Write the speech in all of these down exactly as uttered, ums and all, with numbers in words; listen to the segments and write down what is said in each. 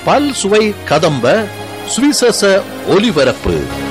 பல் சுவை கதம்ப சுவிசேஷ ஒலிபரப்பு.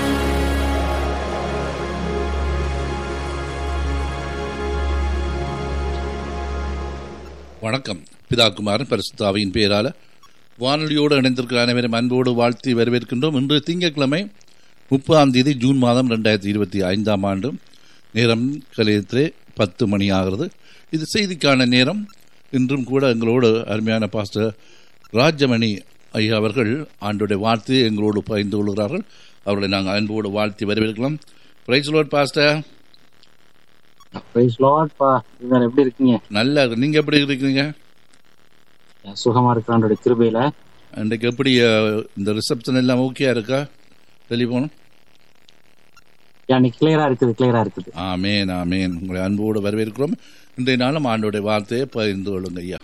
வணக்கம். பிதாகுமாரன் பரிசுத்தாவியின் பெயரால வானொலியோடு இணைந்திருக்கிற அனைவரும் அன்போடு வாழ்த்தி வரவேற்கின்றோம். இன்று திங்கட்கிழமை முப்பதாம் தேதி ஜூன் மாதம் ரெண்டாயிரத்தி இருபத்தி ஐந்தாம் ஆண்டு. நேரம் கலையத்திலே பத்து மணி ஆகிறது. இது செய்திக்கான நேரம். இன்றும் கூட எங்களோடு அருமையான பாஸ்டர் ராஜமணி ஐயா அவர்கள் ஆண்டுடைய வார்த்தையை எங்களோடு பகிர்ந்து கொள்கிறார்கள். அவர்களை நாங்கள் அன்போடு வாழ்த்தி வரவேற்கலாம். Price Lord pastor. Price Lord பா. நீங்க எப்படி இருக்கீங்க? நல்லா இருக்கு. நீங்க எப்படி இருக்கீங்க? சுகமா இருக்கிற கிருபையில. இன்றைக்கு எப்படி இந்த ரிசப்ஷன் எல்லாம் ஓகே இருக்கா? டெலிபோன் கிளியரா இருக்குது, கிளியரா இருக்குது. ஆமேன், ஆமேன். உங்களை அன்போடு வரவேற்கிறோம். இன்றைய நாளும் ஆண்டோடைய வார்த்தையை பகிர்ந்து கொள்ளுங்க ஐயா.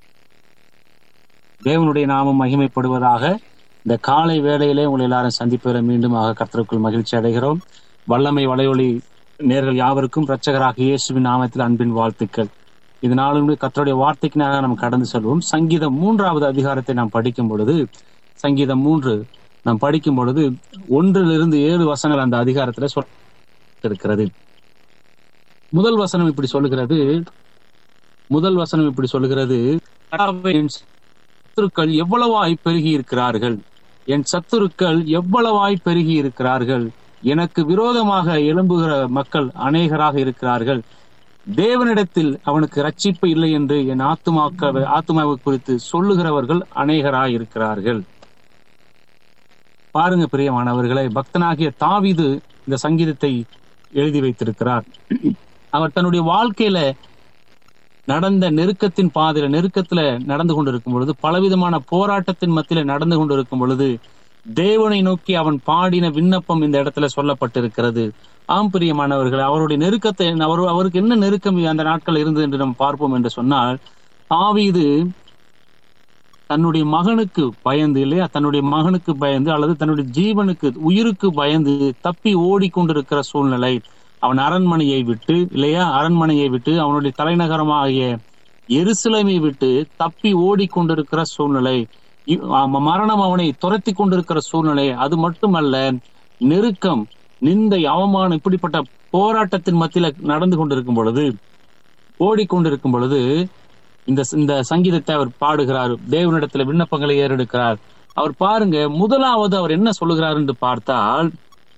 தேவனுடைய நாமம் மகிமைப்படுவதாக. இந்த காலை வேளையிலே உங்களை எல்லாரும் சந்திப்பதில் மீண்டும் ஆக கர்த்தருக்குள் மகிழ்ச்சி அடைகிறோம். வல்லமை வலையொலி நேர்கள் யாவருக்கும் இரட்சகராக இயேசுவின் நாமத்தில் அன்பின் வாழ்த்துக்கள். இதனாலும் கர்த்தருடைய வார்த்தைக்கு நாங்கள் நாம் கடந்து செல்வோம். சங்கீதம் மூன்றாவது அதிகாரத்தை நாம் படிக்கும் பொழுது, சங்கீதம் மூன்று நாம் படிக்கும் பொழுது ஒன்றிலிருந்து ஏழு வசனங்கள் அந்த அதிகாரத்துல சொல்லிருக்கிறது. முதல் வசனம் இப்படி சொல்லுகிறது முதல் வசனம் இப்படி சொல்லுகிறது சத்துருக்கள் எவ்வளவாய் பெருகி இருக்கிறார்கள், என் சத்துருக்கள் எவ்வளவாய் பெருகி இருக்கிறார்கள், எனக்கு விரோதமாக எழும்புகிற மக்கள் அநேகராக இருக்கிறார்கள், தேவனிடத்தில் அவனுக்கு ரட்சிப்பு இல்லை என்று என் ஆத்துமாக்க ஆத்துமாவை குறித்து சொல்லுகிறவர்கள் அநேகராய் இருக்கிறார்கள். பாருங்க பிரியமானவர்களை, பக்தனாகிய தாவீது இந்த சங்கீதத்தை எழுதி வைத்திருக்கிறார். அவர் தன்னுடைய வாழ்க்கையில நடந்த நெருக்கத்தின் பாதையில நெருக்கத்துல நடந்து கொண்டிருக்கும் பொழுது, பலவிதமான போராட்டத்தின் மத்தியில நடந்து கொண்டிருக்கும் பொழுது தேவனை நோக்கி அவன் பாடின விண்ணப்பம் இந்த இடத்துல சொல்லப்பட்டிருக்கிறது. ஆம் பிரியமானவர்கள், அவருடைய நெருக்கத்தை அவர் அவருக்கு என்ன நெருக்கம் அந்த நாட்கள் இருந்தது என்று நாம் பார்ப்போம் என்று சொன்னால், தாவீது தன்னுடைய மகனுக்கு பயந்து இல்லையா தன்னுடைய மகனுக்கு பயந்து அல்லது தன்னுடைய ஜீவனுக்கு உயிருக்கு பயந்து தப்பி ஓடிக்கொண்டிருக்கிற சூழ்நிலை. அவன் அரண்மனையை விட்டு இல்லையா அரண்மனையை விட்டு அவனுடைய தலைநகரமாகிய எருசலேமை விட்டு தப்பி ஓடிக்கொண்டிருக்கிற சூழ்நிலை. மரணம் அவனை துரத்தி கொண்டிருக்கிற சூழ்நிலை. அது மட்டுமல்ல, நெருக்கம், நிந்தை, அவமானம், இப்படிப்பட்ட போராட்டத்தின் மத்தியில நடந்து கொண்டிருக்கும் பொழுது ஓடிக்கொண்டிருக்கும் பொழுது இந்த இந்த சங்கீதத்தை அவர் பாடுகிறார். தேவனிடத்துல விண்ணப்பங்களை ஏறெடுக்கிறார். அவர் பாருங்க, முதலாவது அவர் என்ன சொல்லுகிறார் என்று பார்த்தால்,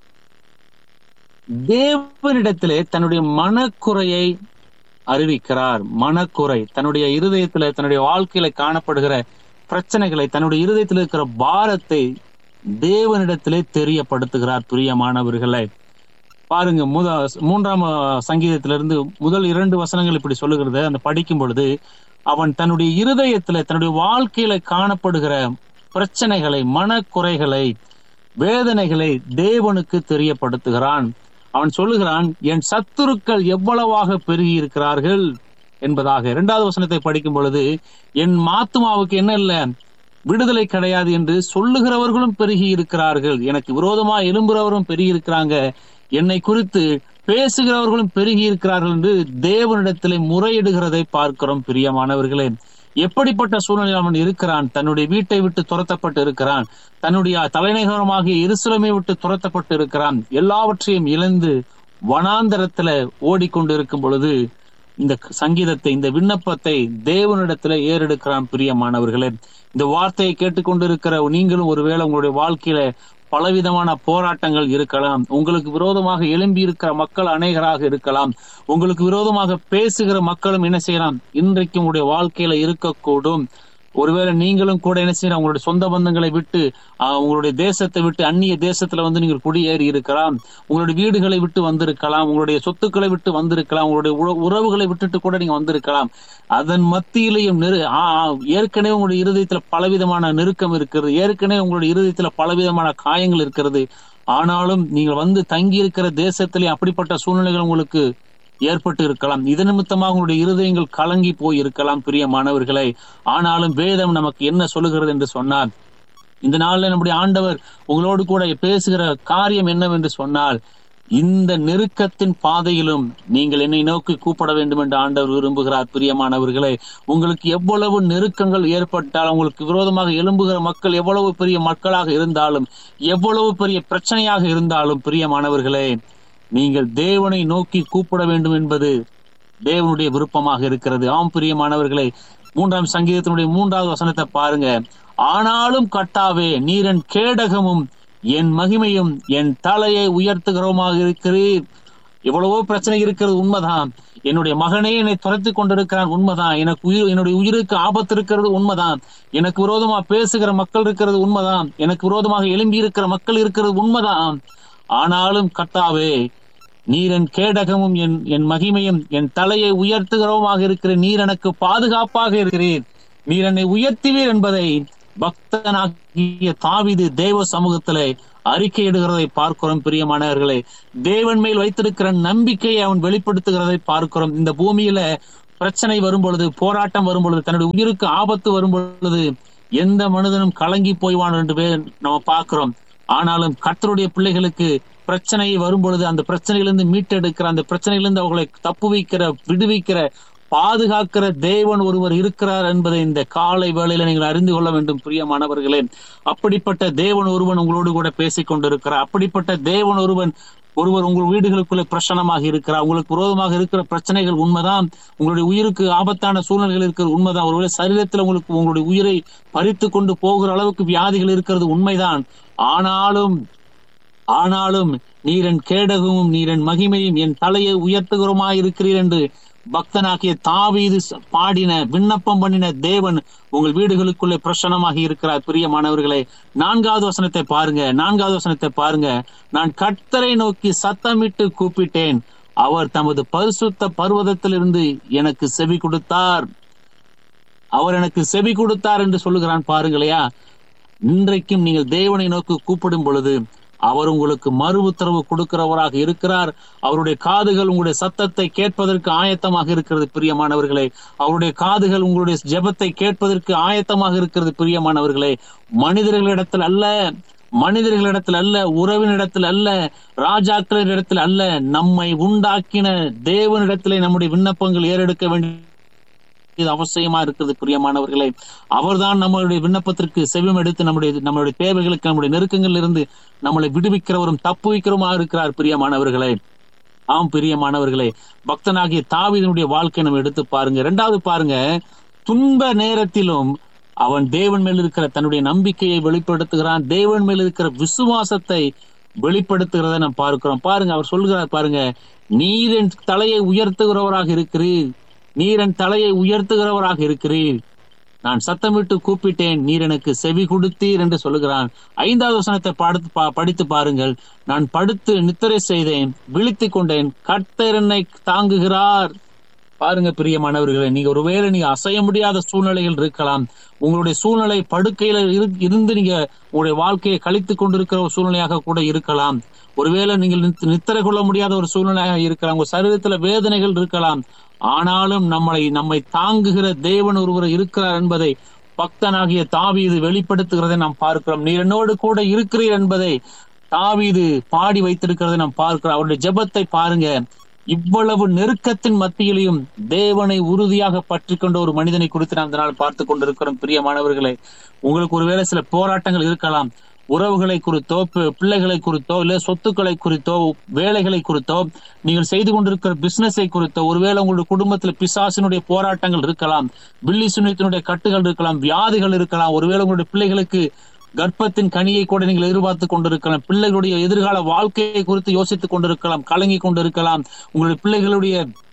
தேவனிடத்திலே தன்னுடைய மனக்குறையை அறிவிக்கிறார். மனக்குறை, தன்னுடைய இருதயத்துல தன்னுடைய வாழ்க்கையில காணப்படுகிற பிரச்சனைகளை, தன்னுடைய இருதயத்தில் இருக்கிற பாரத்தை தேவனிடத்திலே தெரியப்படுத்துகிறார். பிரியமானவர்களை பாருங்க, முத மூன்றாம் சங்கீதத்திலிருந்து முதல் இரண்டு வசனங்கள் இப்படி சொல்லுகிறது. அந்த படிக்கும் பொழுது அவன் தன்னுடைய இருதயத்துல தன்னுடைய வாழ்க்கையில காணப்படுகிற பிரச்சனைகளை, மனக்குறைகளை, வேதனைகளை தேவனுக்கு தெரியப்படுத்துகிறான். அவன் சொல்லுகிறான், என் சத்துருக்கள் எவ்வளவாக பெருகி இருக்கிறார்கள் என்பதாக. இரண்டாவது வசனத்தை படிக்கும் பொழுது, என் ஆத்துமாவுக்கு என்ன இல்ல விடுதலை கிடையாது என்று சொல்லுகிறவர்களும் பெருகி இருக்கிறார்கள், எனக்கு விரோதமா எழும்புறவரும் பெருகி இருக்கிறாங்க, என்னை குறித்து பேசுகிறவர்களும் பெருகி இருக்கிறார்கள் என்று தேவனிடத்திலே முறையிடுகிறதை பார்க்கிறோம். பிரியமானவர்களே, எப்படிப்பட்ட சூழ்நிலையில் அவன் இருக்கிறான்? தன்னுடைய வீட்டை விட்டு துரத்தப்பட்டு இருக்கிறான், தன்னுடைய தலைநகரமாகிய எருசலேமை விட்டு துரத்தப்பட்டு இருக்கிறான், எல்லாவற்றையும் இழந்து வனாந்தரத்துல ஓடிக்கொண்டு இருக்கும் பொழுது இந்த சங்கீதத்தை, இந்த விண்ணப்பத்தை தேவனிடத்துல ஏறெடுக்கிறான். பிரியமானவர்களே, இந்த வார்த்தையை கேட்டுக்கொண்டிருக்கிற நீங்களும் ஒருவேளை உங்களுடைய வாழ்க்கையில பலவிதமான போராட்டங்கள் இருக்கலாம், உங்களுக்கு விரோதமாக எழும்பி இருக்கிற மக்கள் அநேகராக இருக்கலாம், உங்களுக்கு விரோதமாக பேசுகிற மக்களும் என்ன செய்யலாம் இன்றைக்கு உங்களுடைய வாழ்க்கையில இருக்கக்கூடும். ஒருவேளை நீங்களும் கூட என்ன செய்யலாம், உங்களுடைய சொந்த பந்தங்களை விட்டு உங்களுடைய தேசத்தை விட்டு அந்நிய தேசத்துல வந்து நீங்கள் குடியேறி இருக்கலாம், உங்களுடைய வீடுகளை விட்டு வந்திருக்கலாம், உங்களுடைய சொத்துக்களை விட்டு வந்திருக்கலாம், உங்களுடைய உறவுகளை விட்டுட்டு கூட நீங்க வந்திருக்கலாம். அதன் மத்தியிலையும் நெரு ஏற்கனவே உங்களுடைய இருதயத்துல பலவிதமான நெருக்கம் இருக்கிறது, ஏற்கனவே உங்களுடைய இருதயத்துல பலவிதமான காயங்கள் இருக்கிறது. ஆனாலும் நீங்கள் வந்து தங்கி இருக்கிற தேசத்திலே அப்படிப்பட்ட சூழ்நிலைகள் உங்களுக்கு ஏற்பட்டு இருக்கலாம். இது நிமித்தமாக உங்களுடைய இருதயங்கள் கலங்கி போய் இருக்கலாம். பிரியமானவர்களை, ஆனாலும் வேதம் நமக்கு என்ன சொல்லுகிறது என்று சொன்னால், இந்த நாளில் நம்முடைய ஆண்டவர் உங்களோடு கூட பேசுகிற காரியம் என்னவென்று சொன்னால், இந்த நெருக்கத்தின் பாதையிலும் நீங்கள் என்னை நோக்கி கூப்பிட வேண்டும் என்று ஆண்டவர் விரும்புகிறார். பிரியமானவர்களே, உங்களுக்கு எவ்வளவு நெருக்கங்கள் ஏற்பட்டாலும், உங்களுக்கு விரோதமாக எழும்புகிற மக்கள் எவ்வளவு பெரிய மக்களாக இருந்தாலும், எவ்வளவு பெரிய பிரச்சனையாக இருந்தாலும், பிரியமானவர்களே, நீங்கள் தேவனை நோக்கி கூப்பிட வேண்டும் என்பது தேவனுடைய விருப்பமாக இருக்கிறது. ஆம் பிரியமானவர்களே, மூன்றாம் சங்கீதத்தினுடைய மூன்றாவது வசனத்தை பாருங்க. ஆனாலும் கர்த்தாவே, நீர் என் கேடகமும் என் மகிமையும் என் தலையை உயர்த்துகிறோமாக இருக்கிறீர். எவ்வளவோ பிரச்சனை இருக்கிறது, உண்மைதான். என்னுடைய மகனே என்னை துரத்தி கொண்டிருக்கிறான், உண்மைதான். எனக்கு உயிர் என்னுடைய உயிருக்கு ஆபத்து இருக்கிறது, உண்மைதான். எனக்கு விரோதமாக பேசுகிற மக்கள் இருக்கிறது, உண்மைதான். எனக்கு விரோதமாக எழும்பி இருக்கிற மக்கள் இருக்கிறது, உண்மைதான். ஆனாலும் கர்த்தாவே, நீர் என் கேடகமும் என் என் மகிமையும் என் தலையை உயர்த்துகிறோமாக இருக்கிற நீர் எனக்கு பாதுகாப்பாக இருக்கிறீர், நீர் என்னை உயர்த்துவீர் என்பதை பக்தனாகிய தாவீது தேவ சமூகத்திலே அறிக்கையிடுகிறதை பார்க்கிறோம். பிரியமானவர்களே, தேவன் மேல் வைத்திருக்கிற நம்பிக்கையை அவன் வெளிப்படுத்துகிறதை பார்க்கிறோம். இந்த பூமியில பிரச்சனை வரும் பொழுது, போராட்டம் வரும் பொழுது, தன்னுடைய உயிருக்கு ஆபத்து வரும் பொழுது எந்த மனிதனும் கலங்கி போய்வான் என்று நம்ம பார்க்கிறோம். ஆனாலும் கர்த்தருடைய பிள்ளைகளுக்கு பிரச்சனை வரும் பொழுது அந்த பிரச்சனையிலிருந்து மீட்டெடுக்கிற, அந்த பிரச்சனையிலிருந்து அவர்களை தப்பு வைக்கிற, விடுவிக்கிற, பாதுகாக்கிற தேவன் ஒருவர் இருக்கிறார் என்பதை இந்த காலை வேளையில நீங்கள் அறிந்து கொள்ள வேண்டும். பிரியமானவர்களே, அப்படிப்பட்ட தேவன் ஒருவன் உங்களோடு கூட பேசிக் கொண்டிருக்கிறார். அப்படிப்பட்ட தேவன் ஒருவன் ஒருவர் உங்கள் வீடுகளுக்குள்ளே பிரசனமாக இருக்கிறார். உங்களுக்கு விரோதமாக இருக்கிற பிரச்சனைகள் உண்மைதான். உங்களுடைய உயிருக்கு ஆபத்தான சூழ்நிலைகள் இருக்கிறது, உண்மைதான். ஒருவேளை சரீரத்தில் உங்களுக்கு உங்களுடைய உயிரை பறித்து கொண்டு போகிற அளவுக்கு வியாதிகள் இருக்கிறது, உண்மைதான். ஆனாலும் ஆனாலும் நீர் என் கேடகமும் நீர் என் மகிமையும் என் தலையை உயர்த்துகிறோமா இருக்கிறீர் என்று பக்தனாகிய தாவீது பாடின, விண்ணப்பம் பண்ணின தேவன் உங்கள் வீடுகளுக்குள்ளே பிரசன்னமாக இருக்கிறார். பிரியமானவர்களே, நான்காவது வசனத்தை பாருங்க. நான்காவது வசனத்தை பாருங்க. நான் கர்த்தரை நோக்கி சத்தமிட்டு கூப்பிட்டேன், அவர் தமது பரிசுத்த பர்வதத்திலிருந்து எனக்கு செவி கொடுத்தார். அவர் எனக்கு செவி கொடுத்தார் என்று சொல்லுகிறான். பாருங்களையா, இன்றைக்கும் நீங்கள் தேவனை நோக்கி கூப்பிடும் பொழுது அவர் உங்களுக்கு மறு உத்தரவு கொடுக்கிறவராக இருக்கிறார். அவருடைய காதுகள் உங்களுடைய சத்தத்தை கேட்பதற்கு ஆயத்தமாக இருக்கிறது. பிரியமானவர்களே, அவருடைய காதுகள் உங்களுடைய ஜெபத்தை கேட்பதற்கு ஆயத்தமாக இருக்கிறது. பிரியமானவர்களே, மனிதர்களிடத்தில் அல்ல, மனிதர்களிடத்தில் அல்ல, உறவினிடத்தில் அல்ல, ராஜாக்களிடத்தில் அல்ல, நம்மை உண்டாக்கின தேவனிடத்திலே நம்முடைய விண்ணப்பங்கள் ஏறெடுக்க வேண்டிய இது அவசியமா இருக்கிறது. பிரியமானவர்களே, அவர்தான் நம்மளுடைய விண்ணப்பத்திற்கு செவியம் எடுத்து நம்முடைய நம்மளுடைய தேவைகளுக்கு, நம்முடைய நெருக்கங்கள் இருந்து நம்மளை விடுவிக்கிறவரும் தப்பு வைக்கிறவருமா இருக்கிறார். பிரியமானவர்களே, ஆம் பிரியமானவர்களே, பக்தனாகிய தாவீதுடைய வாழ்க்கை நம்ம எடுத்து பாருங்க. இரண்டாவது பாருங்க, துன்ப நேரத்திலும் அவன் தேவன் மேல் இருக்கிற தன்னுடைய நம்பிக்கையை வெளிப்படுத்துகிறான். தேவன் மேல் இருக்கிற விசுவாசத்தை வெளிப்படுத்துகிறத நாம் பார்க்கிறோம். பாருங்க, அவர் சொல்கிறார் பாருங்க, நீர் என் தலையை உயர்த்துகிறவராக இருக்கிறீர், நீர் என் தலையை உயர்த்துகிறவராக இருக்கிறீர், நான் சத்தமிட்டு கூப்பிட்டேன், நீர் எனக்கு செவி கொடுத்தீர் என்று சொல்லுகிறான். ஐந்தாவது வசனத்தை படுத்து படித்து பாருங்கள். நான் படுத்து நித்திரை செய்தேன், விழித்துக் கொண்டேன், கர்த்தர் என்னை தாங்குகிறார். பாருங்க பிரியமானவர்களே, நீங்க ஒருவேளை நீங்க அசைய முடியாத சூழ்நிலைகள் இருக்கலாம். உங்களுடைய சூழ்நிலை படுக்கையில இருந்து நீங்க உங்களுடைய வாழ்க்கையை கழித்துக் கொண்டிருக்கிற ஒரு சூழ்நிலையாக கூட இருக்கலாம். ஒருவேளை நீங்கள் நித்திரை கொள்ள முடியாத ஒரு சூழ்நிலையாக இருக்கலாம். உங்க சரீரத்துல வேதனைகள் இருக்கலாம். ஆனாலும் நம்மளை நம்மை தாங்குகிற தேவன் ஒருவர் இருக்கிறார் என்பதை பக்தனாகிய தாவீது வெளிப்படுத்துகிறதை நாம் பார்க்கிறோம். நீர் என்னோடு கூட இருக்கிறீர் என்பதை தாவீது பாடி வைத்திருக்கிறதை நாம் பார்க்கிறோம். அவருடைய ஜெபத்தை பாருங்க. இவ்வளவு நெருக்கத்தின் மத்தியிலையும் தேவனை உறுதியாக பற்றி கொண்ட ஒரு மனிதனை குறித்து நாம் இந்த நாள் பார்த்து கொண்டிருக்கிறோம். பிரியமானவர்களே, உங்களுக்கு ஒருவேளை சில போராட்டங்கள் இருக்கலாம். உறவுகளை குறித்தோ, பிள்ளைகளை குறித்தோ, இல்ல சொத்துக்களை குறித்தோ, வேலைகளை குறித்தோ, நீங்கள் செய்து கொண்டிருக்கிற பிசினஸை குறித்தோ, ஒருவேளை உங்களுடைய குடும்பத்தில் பிசாசினுடைய போராட்டங்கள் இருக்கலாம், பில்லி சுனித்தினுடைய கட்டுகள் இருக்கலாம், வியாதிகள் இருக்கலாம். ஒருவேளை உங்களுடைய பிள்ளைகளுக்கு கர்ப்பத்தின் கனியை கூட நீங்கள் எதிர்பார்த்து கொண்டிருக்கலாம். பிள்ளைகளுடைய எதிர்கால வாழ்க்கையை குறித்து யோசித்துக் கொண்டிருக்கலாம், கலங்கி கொண்டிருக்கலாம். உங்களுடைய பிள்ளைகளுடைய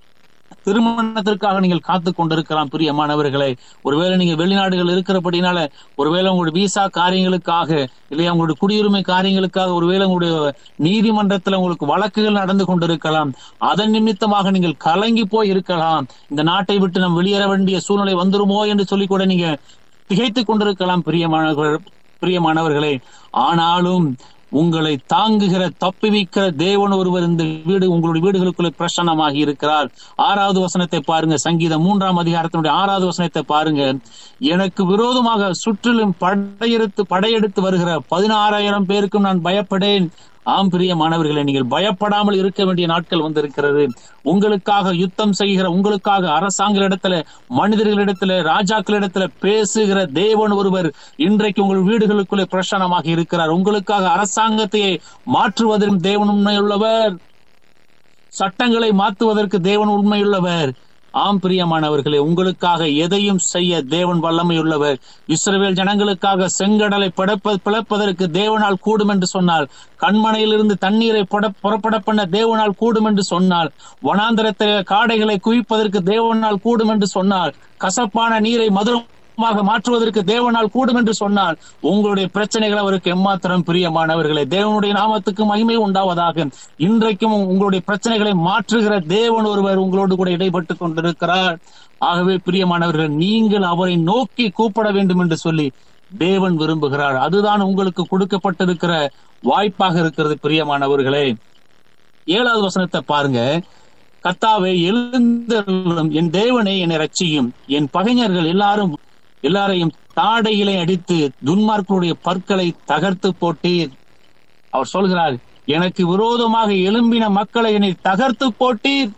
திருமணத்திற்காக நீங்கள் காத்து கொண்டிருக்கலாம். பிரியமானவர்களே, ஒருவேளை நீங்க வெளிநாடுகள் இருக்கிறபடினால, ஒருவேளை உங்களுடைய விசா காரியங்களுக்காக, இல்லையா உங்களுடைய குடியுரிமை காரியங்களுக்காக, ஒருவேளை உங்களுடைய நீதிமன்றத்துல உங்களுக்கு வழக்குகள் நடந்து கொண்டிருக்கலாம். அதன் நிமித்தமாக நீங்கள் கலங்கி போய் இருக்கலாம். இந்த நாட்டை விட்டு நாம் வெளியேற வேண்டிய சூழ்நிலை வந்துருமோ என்று சொல்லி கூட நீங்க திகைத்துக் கொண்டிருக்கலாம். பிரியமானவர்கள் பிரியமானவர்களே, ஆனாலும் உங்களை தாங்குகிற, தப்புவிக்கிற தேவன் ஒருவர் இந்த வீடு உங்களுடைய வீடுகளுக்குள்ளே பிரசன்னமாகி இருக்கிறார். ஆறாவது வசனத்தை பாருங்க. சங்கீதம் மூன்றாம் அதிகாரத்தினுடைய ஆறாவது வசனத்தை பாருங்க. எனக்கு விரோதமாக சுற்றிலும் படையெடுத்து படையெடுத்து வருகிற பதினாறாயிரம் பேருக்கும் நான் பயப்படேன். ஆம் பிரியமானவர்களே, நீங்கள் பயப்படாமல் இருக்க வேண்டிய நாட்கள் வந்திருக்கிறது. உங்களுக்காக யுத்தம் செய்கிற, உங்களுக்காக அரசாங்கங்களிடத்துல, மனிதர்களிடத்துல, ராஜாக்களிடத்துல பேசுகிற தேவன் ஒருவர் இன்றைக்கு உங்கள் வீடுகளுக்குள்ளே பிரசன்னமாக இருக்கிறார். உங்களுக்காக அரசாங்கத்தையே மாற்றுவதற்கு தேவன் உண்மையுள்ளவர். சட்டங்களை மாற்றுவதற்கு தேவன் உண்மையுள்ளவர். ஆம் பிரியமானவர்களே, உங்களுக்காக எதையும் செய்ய தேவன் வல்லமையுள்ளவர். இஸ்ரவேல் ஜனங்களுக்காக செங்கடலை பிளப்ப பிளப்பதற்கு தேவனால் கூடும் என்று சொன்னால், கண்மனையிலிருந்து தண்ணீரை புறப்பட பண்ண தேவனால் கூடும் என்று சொன்னால், வனாந்தரத்திலே காடைகளை குவிப்பதற்கு தேவனால் கூடும் என்று சொன்னால், கசப்பான நீரை மதுரம் மாற்றுவதற்கு தேவனால் கூடும் என்று சொன்னால், உங்களுடைய பிரச்சனைகள் அவருக்கு எம்மாத்திரம் பிரியமானவர்களே. தேவனுடைய நாமத்துக்கு மகிமை உண்டாவதாக. இன்றைக்கும் உங்களுடைய பிரச்சனைகளை மாற்றுகிற தேவன் ஒருவர் உங்களோடு கூட இடைப்பட்டு கொண்டிருக்கிறார். ஆகவே பிரியமானவர்கள், நீங்கள் அவரை நோக்கி கூப்பிட வேண்டும் என்று சொல்லி தேவன் விரும்புகிறார். அதுதான் உங்களுக்கு கொடுக்கப்பட்டிருக்கிற வாய்ப்பாக இருக்கிறது. பிரியமானவர்களே, ஏழாவது வசனத்தை பாருங்க. கர்த்தாவே எழுந்தருளும், என் தேவனே என்னை ரட்சியும், என் பகைஞர்கள் எல்லாரும் எல்லாரையும் தாடையிலே அடித்து துன்மார்க்கருடைய பற்களை தகர்த்து போட்டீர். அவர் சொல்கிறார், எனக்கு விரோதமாக எழும்பின மக்களை என்னை தகர்த்து போட்டீர்.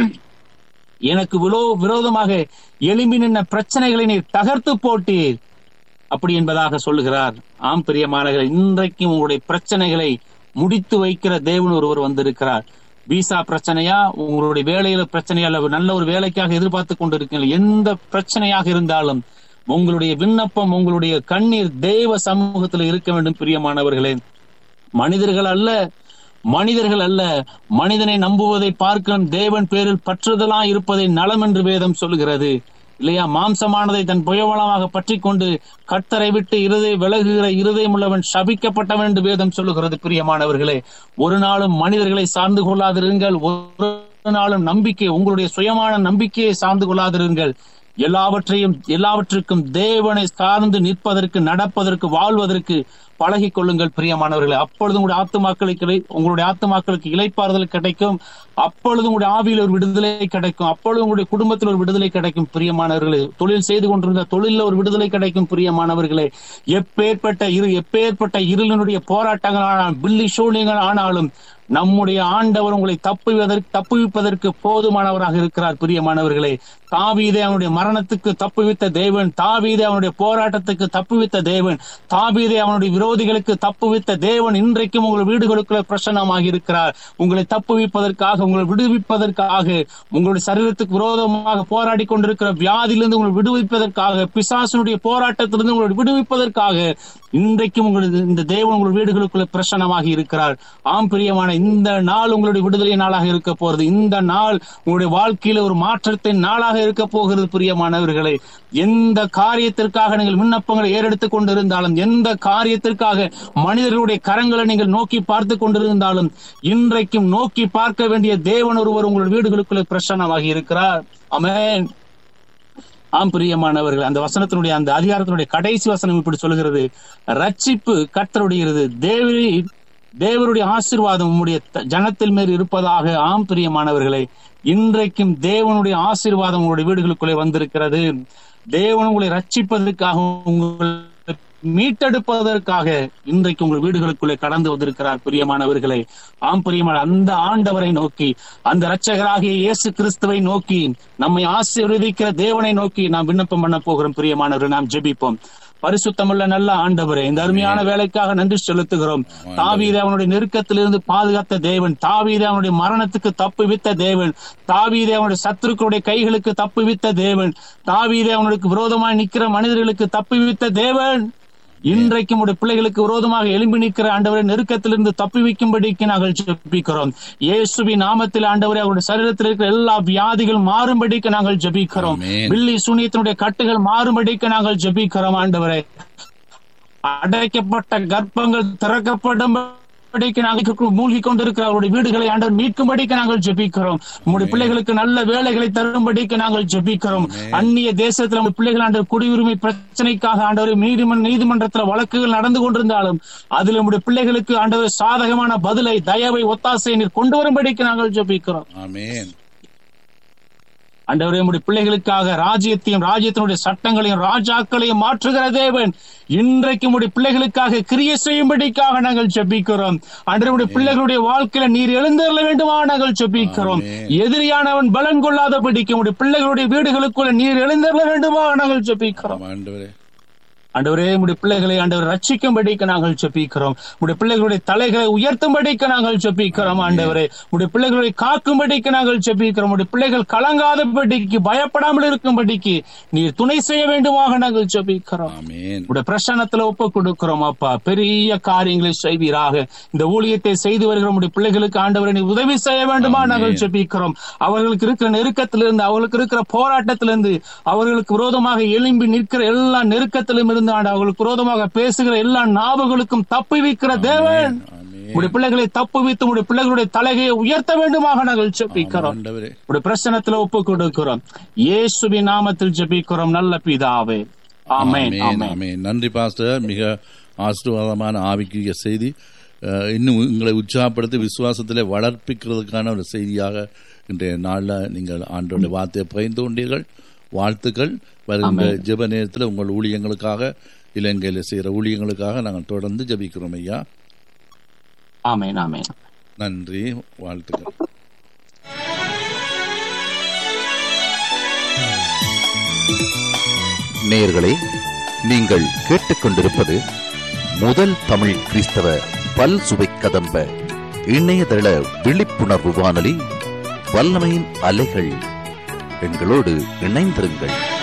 எனக்கு விரோதமாக எழும்பி நின்ற பிரச்சனைகளை நீ தகர்த்து போட்டீர் அப்படி என்பதாக சொல்லுகிறார். ஆம் பிரியமானவர்களே, இன்றைக்கும் உங்களுடைய பிரச்சனைகளை முடித்து வைக்கிற தேவன் ஒருவர் வந்திருக்கிறார். விசா பிரச்சனையா, உங்களுடைய வேலையில பிரச்சனையா, நல்ல ஒரு வேலைக்காக எதிர்பார்த்து கொண்டிருக்கீங்க, எந்த பிரச்சனையாக இருந்தாலும் உங்களுடைய விண்ணப்பம், உங்களுடைய கண்ணீர் தேவ சமூகத்தில் இருக்க வேண்டும். பிரியமானவர்களே, மனிதர்கள் அல்ல மனிதர்கள் அல்ல மனிதனை நம்புவதை பார்க்க தேவன் பேரில் பற்றுதலா இருப்பதை நலம் என்று வேதம் சொல்லுகிறது இல்லையா? மாம்சமானதை தன் புயவளமாக பற்றி கொண்டு கர்த்தரை விட்டு இருதை விலகுகிற இருதயம் உள்ளவன் சபிக்கப்பட்டவன் என்று வேதம் சொல்லுகிறது. பிரியமானவர்களே, ஒரு நாளும் மனிதர்களை சார்ந்து கொள்ளாதிருங்கள். ஒரு நாளும் நம்பிக்கை, உங்களுடைய சுயமான நம்பிக்கையை சார்ந்து கொள்ளாதிருங்கள். எல்லாவற்றையும் எல்லாவற்றுக்கும் தேவனை சார்ந்து நிற்பதற்கு, நடப்பதற்கு, வாழ்வதற்கு பழகி கொள்ளுங்கள் பிரியமானவர்களே. அப்பொழுது உங்களுடைய ஆத்துமாக்களுக்கு உங்களுடைய ஆத்துமாக்களுக்கு இளைப்பாறுதல் கிடைக்கும். அப்பொழுது உங்களுடைய ஆவியில் ஒரு விடுதலை கிடைக்கும். அப்பொழுது உங்களுடைய குடும்பத்தில் ஒரு விடுதலை கிடைக்கும். பிரியமானவர்களே, தொழில் செய்து கொண்டிருந்த தொழிலில் ஒரு விடுதலை கிடைக்கும். பிரியமானவர்களே, எப்பேற்பட்ட இரு எப்பேற்பட்ட இருளினுடைய போராட்டங்கள் ஆனாலும், பில்லி சூழ்நிலைகள் ஆனாலும், நம்முடைய ஆண்டவர் உங்களை தப்புவதற்கு தப்புவிப்பதற்கு போதுமானவராக இருக்கிறார். பிரியமானவர்களே, தாவீதை அவனுடைய மரணத்துக்கு தப்புவித்த தேவன், தாவீதை அவனுடைய போராட்டத்துக்கு தப்புவித்த தேவன், தாவீதை அவனுடைய விரோதிகளுக்கு தப்புவித்த தேவன் இன்றைக்கும் உங்கள் வீடுகளுக்குள்ள பிரசன்னமாக இருக்கிறார். உங்களை தப்புவிப்பதற்காக, உங்களை விடுவிப்பதற்காக, உங்களுடைய சரீரத்துக்கு விரோதமாக போராடி கொண்டிருக்கிற வியாதியிலிருந்து உங்களை விடுவிப்பதற்காக, பிசாசனுடைய போராட்டத்திலிருந்து உங்களை விடுவிப்பதற்காக இன்றைக்கும் உங்களது இந்த தேவன் உங்கள் வீடுகளுக்குள்ள பிரசன்னமாக இருக்கிறார். ஆம் பிரியமான, இந்த நாள் உங்களுடைய விடுதலை நாளாக இருக்க போகிறது. இந்த நாள் உங்களுடைய வாழ்க்கையில ஒரு மாற்றத்தின் நாளாக இருக்க போகிறது. பிரியமானவர்களே, எந்த காரியத்திற்காக நீங்கள் விண்ணப்பங்களை ஏறெடுத்துக் கொண்டிருந்தாலும், எந்த காரியத்திற்காக மனிதர்களுடைய கரங்களை நீங்கள் நோக்கி பார்த்து கொண்டிருந்தாலும், இன்றைக்கும் நோக்கி பார்க்க வேண்டிய தேவன் ஒருவர் உங்களுடைய வீடுகளுக்குள்ளே பிரசன்னமாக இருக்கிறார். ஆமென். ஆம் பிரியமானவர்கள், அந்த வசனத்தினுடைய அந்த அதிகாரத்தினுடைய கடைசி வசனம் இப்படி சொல்லுகிறது, ரட்சிப்பு கர்த்தருடையது, தேவரி தேவருடைய ஆசீர்வாதம் உம்முடைய ஜனத்தில் மேல் இருப்பதாக. ஆம் பிரியமானவர்களே, இன்றைக்கும் தேவனுடைய ஆசீர்வாதம் உங்களுடைய வீடுகளுக்குள்ளே வந்திருக்கிறது. தேவன் உங்களை ரட்சிப்பதற்காக, உங்களை மீட்டெடுப்பதற்காக இன்றைக்கு உங்கள் வீடுகளுக்குள்ளே கடந்து வந்திருக்கிறார். பிரியமானவர்களே, ஆம் பிரியமான, அந்த ஆண்டவரை நோக்கி, அந்த இரட்சகராகிய இயேசு கிறிஸ்துவை நோக்கி, நம்மை ஆசீர்வதிக்கிற தேவனை நோக்கி நாம் விண்ணப்பம் பண்ண போகிறோம். பிரியமானவர்கள், நாம் ஜெபிப்போம். பரிசுத்தமுள்ள நல்ல ஆண்டவரே, இந்த அருமையான வேலைக்காக நன்றி செலுத்துகிறோம். தாவீதை அவனுடைய நெருக்கத்திலிருந்து பாதுகாத்த தேவன், தாவீதை அவனுடைய மரணத்துக்கு தப்புவித்த தேவன், தாவீதை அவனுடைய சத்துருக்களுடைய கைகளுக்கு தப்புவித்த தேவன், தாவீதை அவனுக்கு விரோதமாய் நிற்கிற மனிதர்களுக்கு தப்புவித்த தேவன், இன்றைக்கும் உடைய பிள்ளைகளுக்கு விரோதமாக எழும்பி நிற்கிற ஆண்டவரை நெருக்கத்திலிருந்து தப்புவிக்கும்படிக்கு நாங்கள் ஜெபிக்கிறோம். இயேசுவின் நாமத்தில் ஆண்டவரை அவருடைய சரீரத்தில் இருக்கிற எல்லா வியாதிகள் மாறும்படிக்கு நாங்கள் ஜெபிக்கிறோம். பில்லி சூனியத்தினுடைய கட்டுகள் மாறும்படிக்கு நாங்கள் ஜெபிக்கிறோம். ஆண்டவரை அடைக்கப்பட்ட கர்ப்பங்கள் திறக்கப்படும் நாங்கள் மூழ்கி கொண்டிருக்கிற அவருடைய வீடுகளை ஆண்டவர் மீட்கும்படிக்கு நாங்கள் ஜெபிக்கிறோம். உங்களுடைய பிள்ளைகளுக்கு நல்ல வேலைகளை தரும்படிக்கு நாங்கள் ஜெபிக்கிறோம். அந்நிய தேசத்தில் உங்களுடைய பிள்ளைகள் ஆண்டவர் குடியுரிமை பிரச்சனைக்காக ஆண்டவர் நீதிமன்ற நீதிமன்றத்தில் வழக்குகள் நடந்து கொண்டிருந்தாலும் அதில் உங்களுடைய பிள்ளைகளுக்கு ஆண்டவர் சாதகமான பதிலை, தயவை, ஒத்தாசை நீர் கொண்டு வரும்படிக்கு நாங்கள் ஜெபிக்கிறோம். ஆமென். ஆண்டவரே, உம்முடைய பிள்ளைகளுக்காக ராஜ்யத்தையும் ராஜ்யத்தினுடைய சட்டங்களையும் ராஜாக்களையும் மாற்றுகிற தேவன், இன்றைக்கு உம்முடைய பிள்ளைகளுக்காக கிரியை செய்யும்படிக்காக நாங்கள் ஜெபிக்கிறோம். ஆண்டவரே, உம்முடைய பிள்ளைகளுடைய வாழ்க்கையில நீர் எழுந்தருள வேண்டுமா நாங்கள் ஜெபிக்கிறோம். எதிரியானவன் பலன் கொள்ளாதபடிக்கு உம்முடைய பிள்ளைகளுடைய வீடுகளுக்குள்ள நீர் எழுந்தருள வேண்டுமா நாங்கள் ஜெபிக்கிறோம். ஆண்டவரே ஆண்டவரே, உம்முடைய பிள்ளைகளை ஆண்டவர் ரட்சிக்கும்படிக்கு நாங்கள் ஜெபிக்கிறோம். உம்முடைய பிள்ளைகளுடைய தலைகளை உயர்த்தும்படிக்கு நாங்கள் ஜெபிக்கிறோம். ஆண்டவரே, உம்முடைய பிள்ளைகளை காக்கும்படிக்கு நாங்கள் ஜெபிக்கிறோம். உம்முடைய பிள்ளைகள் கலங்காதபடிக்கு, பயப்படாமல் இருக்கும்படிக்கு நீர் துணை செய்ய வேண்டுமாக நாங்கள் ஜெபிக்கிறோம். உம்முடைய பிரசன்னத்துல ஒப்பு கொடுக்கிறோம். அப்பா, பெரிய காரியங்களை செய்வீராக. இந்த ஊழியத்தை செய்து வருகிற உம்முடைய பிள்ளைகளுக்கு ஆண்டவரை நீ உதவி செய்ய வேண்டுமா நாங்கள் ஜெபிக்கிறோம். அவர்களுக்கு இருக்கிற நெருக்கத்திலிருந்து, அவர்களுக்கு இருக்கிற போராட்டத்திலிருந்து, அவர்களுக்கு விரோதமாக எழும்பி நிற்கிற எல்லா நெருக்கத்திலும் இருந்து அவர்களுக்கு விரோதமாக பேசுகிற எல்லா நாவுகளுக்கும் தப்பி வைக்கிற தேவன், உடைய பிள்ளைகளை தப்பு வைத்து உடைய பிள்ளைகளுடைய தலைகையை உயர்த்த வேண்டுமாக நாங்கள் ஜெபிக்கிறோம். உடைய பிரசன்னத்தில் ஒப்பு கொடுக்கிறோம். இயேசுவின் நாமத்தில் ஜெபிக்கிறோம் நல்ல பிதாவே, ஆமென். ஆமென். நன்றி பாஸ்டர், மிக ஆசீர்வாதமான ஆவிக்குரிய செய்தி. இன்னும் உங்களை உற்சாகப்படுத்தி விசுவாசத்திலே வளர்ப்பிக்கிறதுக்கான ஒரு செய்தியாக இன்றைய நாளில் நீங்கள் ஆண்டோட வார்த்தையை பகிர்ந்து கொண்டீர்கள். வாழ்த்துக்கள். வருகின்ற ஜெப நேரத்தில் உங்கள் ஊழியங்களுக்காக, இலங்கையில் செய்கிற ஊழியங்களுக்காக நாங்கள் தொடர்ந்து ஜெபிக்கிறோம் ஐயா. ஆமென். ஆமென். நன்றி, வாழ்த்துக்கள். நேயர்களே, நீங்கள் கேட்டுக்கொண்டிருப்பது முதல் தமிழ் கிறிஸ்தவ பல் சுவை கதம்ப இணையதள விழிப்புணர்வு வானொலி, வல்லமையின் அலைகள். எங்களோடு இணைந்திருங்கள்.